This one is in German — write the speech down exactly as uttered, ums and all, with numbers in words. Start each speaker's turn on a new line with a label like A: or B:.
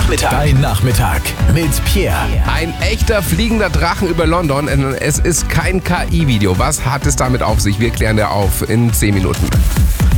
A: Nachmittag. Dein Nachmittag mit Pierre.
B: Ein echter fliegender Drachen über London. Es ist kein K I-Video. Was hat es damit auf sich? Wir klären da auf in zehn Minuten.